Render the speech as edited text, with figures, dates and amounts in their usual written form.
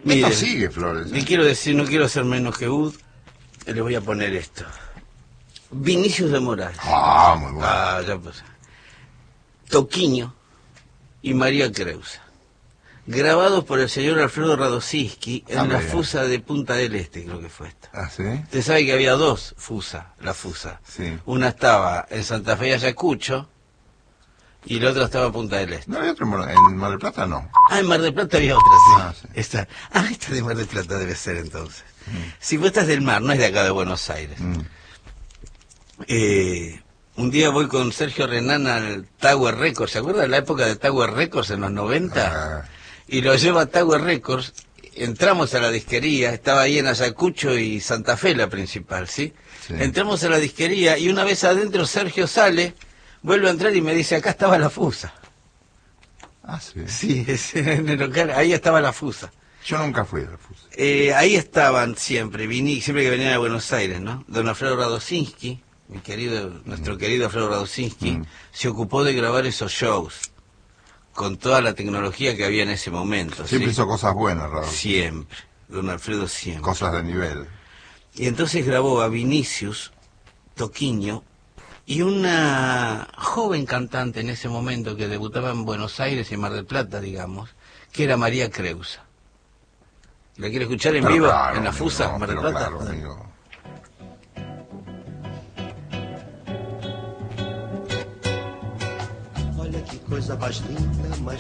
Esto sigue, Flores. Le quiero decir, no quiero ser menos que Ud, le voy a poner esto. Vinicius de Moraes. Ah, muy bueno. Ah, ya pues. Toquiño y María Creusa. Grabados por el señor Alfredo Radosinski en la fusa de Punta del Este, creo que fue esta. ¿Ah, sí? Usted sabe que había dos fusas, la fusa. Sí. Una estaba en Santa Fe y Ayacucho y la otra estaba en Punta del Este. ¿No había otro en Mar del Plata? No. Ah, en Mar del Plata había otra, sí. Ah, sí. Esta de Mar del Plata debe ser entonces. Si vos estás del mar, no es de acá de Buenos Aires. Un día voy con Sergio Renán al Tower Records, ¿se acuerda de la época de Tower Records en los 90? Y lo lleva a Tower Records, entramos a la disquería, estaba ahí en Ayacucho y Santa Fe la principal, ¿sí? Sí. Entramos a la disquería y una vez adentro Sergio sale, vuelve a entrar y me dice, acá estaba la fusa. Ah, sí. Sí, en el local, ahí estaba la fusa. Yo nunca fui a la fusa. Ahí estaban siempre que venían a Buenos Aires, ¿no? Don Alfredo Radosinski, nuestro querido Alfredo Radosinski, se ocupó de grabar esos shows con toda la tecnología que había en ese momento. Siempre ¿sí? hizo cosas buenas, Raúl. Siempre, don Alfredo siempre. Cosas de nivel. Y entonces grabó a Vinicius, Toquiño, y una joven cantante en ese momento que debutaba en Buenos Aires y en Mar del Plata, digamos, que era María Creusa. ¿La quiere escuchar en vivo? Claro, En la amigo, fusa, Mar del Plata. Claro, amigo. Olha que coisa mais linda, mais